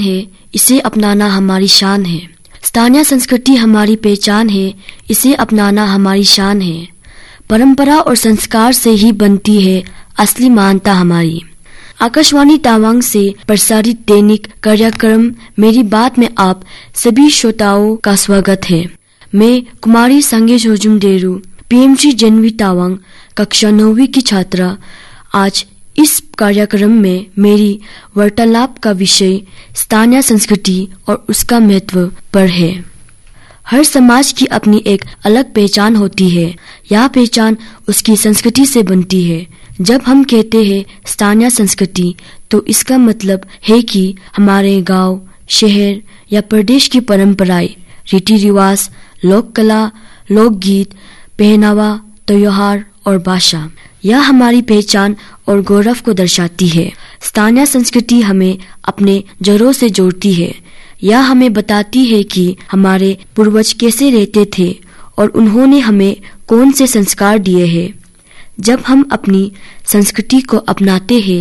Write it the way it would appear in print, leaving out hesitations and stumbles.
है, इसे अपनाना हमारी शान है। स्थानीय संस्कृति हमारी पहचान है, इसे अपनाना हमारी शान है। परंपरा और संस्कार से ही बनती है असली मानता हमारी। आकाशवाणी तावांग से प्रसारित दैनिक कार्यक्रम मेरी बात में आप सभी श्रोताओं का स्वागत है। मैं कुमारी संगे जोजुमडेरू पीएमजी जनवी तावांग कक्षा 9वीं की छात्रा आज इस कार्यक्रम में मेरी वार्तालाप का विषय स्थानीय संस्कृति और उसका महत्व पर है। हर समाज की अपनी एक अलग पहचान होती है। यह पहचान उसकी संस्कृति से बनती है। जब हम कहते हैं स्थानीय संस्कृति तो इसका मतलब है कि हमारे गांव, शहर या प्रदेश की परंपराएं, रीति रिवाज, लोक कला, लोकगीत, पहनावा, त्योहार और भाषा, यह हमारी पहचान और गौरव को दर्शाती है। स्थानीय संस्कृति हमें अपने जड़ों से जोड़ती है। यह हमें बताती है कि हमारे पूर्वज कैसे रहते थे और उन्होंने हमें कौन से संस्कार दिए हैं। जब हम अपनी संस्कृति को अपनाते हैं